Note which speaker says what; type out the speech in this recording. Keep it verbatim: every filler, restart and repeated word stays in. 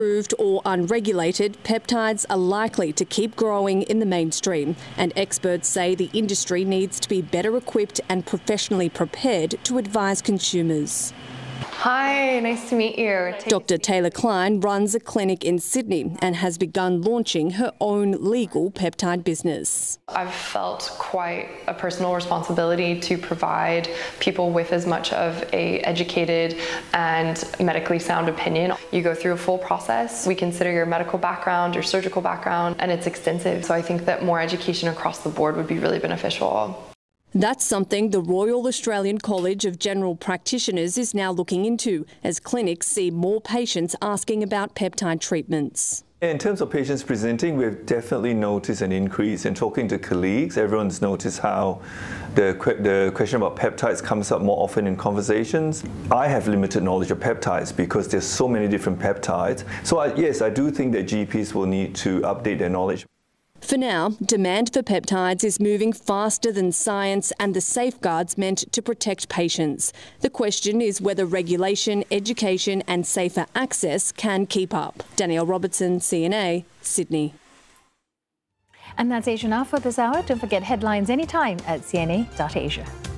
Speaker 1: Approved or unregulated, peptides are likely to keep growing in the mainstream, and experts say the industry needs to be better equipped and professionally prepared to advise consumers.
Speaker 2: Hi, nice to meet you.
Speaker 1: Doctor Taylor Klein runs a clinic in Sydney and has begun launching her own legal peptide business.
Speaker 2: I've felt quite a personal responsibility to provide people with as much of a educated and medically sound opinion. You go through a full process. We consider your medical background, your surgical background, and it's extensive. So I think that more education across the board would be really beneficial.
Speaker 1: That's something the Royal Australian College of General Practitioners is now looking into, as clinics see more patients asking about peptide treatments.
Speaker 3: In terms of patients presenting, we've definitely noticed an increase. In talking to colleagues, everyone's noticed how the, the question about peptides comes up more often in conversations. I have limited knowledge of peptides because there's so many different peptides. So I, yes, I do think that G Ps will need to update their knowledge.
Speaker 1: For now, demand for peptides is moving faster than science and the safeguards meant to protect patients. The question is whether regulation, education and safer access can keep up. Danielle Robertson, C N A, Sydney.
Speaker 4: And that's Asia Now for this hour. Don't forget headlines anytime at C N A dot Asia.